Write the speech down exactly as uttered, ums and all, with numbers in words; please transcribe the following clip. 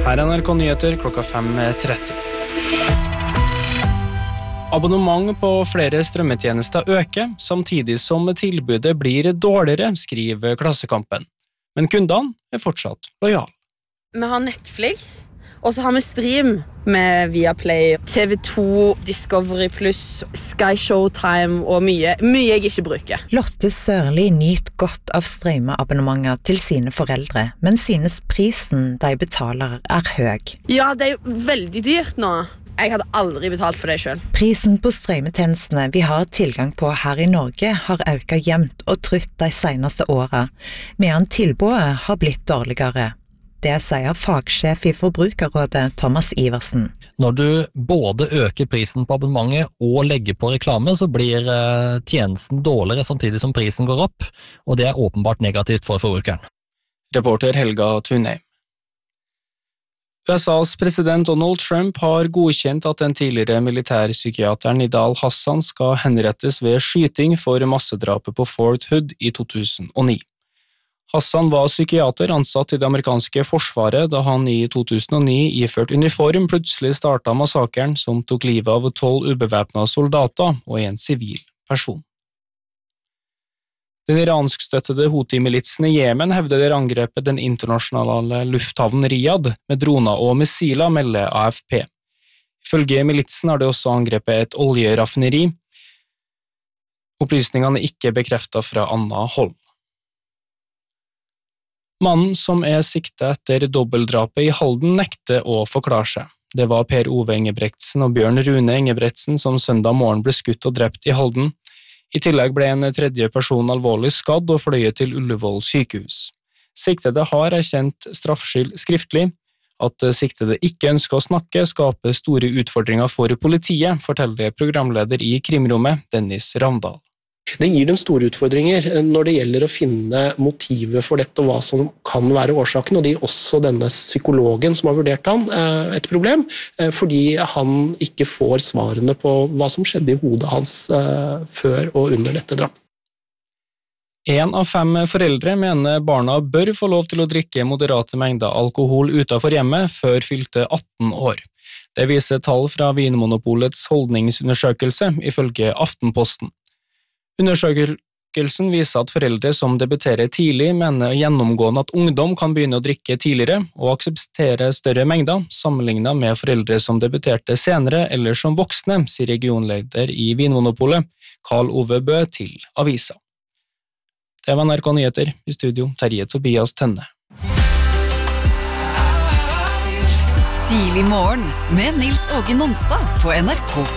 Her er N R K Nyheter klokka fem tretti. Abonnement på flere strømmetjenester øker, samtidig som tilbudet blir dårligere, skriver Klassekampen. Men kundene er fortsatt lojale. Vi har Netflix, og så har vi stream med Viaplay, T V to, Discovery Plus, Sky Showtime og mye, mye jeg ikke bruker. Lotte Sørli nyter godt av strømmeabonnementer til sine foreldre, men synes prisen de betaler er høy. Ja, det er jo veldig dyrt nå. Jeg hadde aldri betalt for det selv. Prisen på strømmetjenestene vi har tilgang på her i Norge har økt jevnt og trutt de seneste årene, medan tilbudet har blitt dårligere. Det sier fagsjef i Forbrukerrådet Thomas Iversen. Når du både øker prisen på abonnementet og legger på reklame, så blir tjenesten dårligere samtidig som prisen går opp, og det er åpenbart negativt for forbrukeren. Reporter Helga Tunheim. U S A's president Donald Trump har godkjent at den tidligere militærpsykiateren Nidal Hassan skal henrettes ved skyting for massedrapet på Fort Hood i to tusen og ni. Hassan var psykiater ansatt i det amerikanske forsvaret da han i to tusen og ni iført uniform plutselig startet massakren som tok livet av tolv ubevæpnede soldater og en sivil person. Den iranskstøttede Houthi-militsen i Jemen hevder de angrepet den internasjonale lufthavnen Riyadh med droner og missiler, melder A F P. Ifølge militsen har det også angrepet et oljeraffineri. Opplysningene er ikke bekreftet fra annet hold. Mannen som er siktet etter dobbeltdrapet i Halden nekter å forklare seg. Det var Per Ove Engebretsen og Bjørn Rune Engebretsen som søndag morgen ble skutt og drept i Halden. I tillegg ble en tredje person alvorlig skadd og fløyet til Ullevål sykehus. Siktede har erkjent straffskyld skriftlig. At siktede ikke ønsker å snakke skaper store utfordringer for politiet, forteller programleder i Krimrommet, Dennis Ravndal. Det gir dem store utfordringer når det gjelder å finne motivet for dette og hva som kan være årsaken, og det gir også denne psykologen som har vurdert han et problem, fordi han ikke får svarene på hva som skjedde i hodet hans før og under dette drap. En av fem foreldre mener barna bør få lov til å drikke moderate mengder alkohol utenfor hjemmet før fylte atten år. Det viser tall fra Vinmonopolets holdningsundersøkelse, ifølge Aftenposten. Undersøkelsen viser at foreldre som debuterer tidlig mener gjennomgående at ungdom kan begynne å drikke tidligere og akseptere større mengder, sammenlignet med foreldre som debuterte senere eller som voksne, sier regionleder i Vinmonopolet, Karl Ove Bø til avisa. Det var N R K Nyheter, i studio Terje Tobias Tønne. Tidlig morgen med Nils Åge Nonstad på N R K.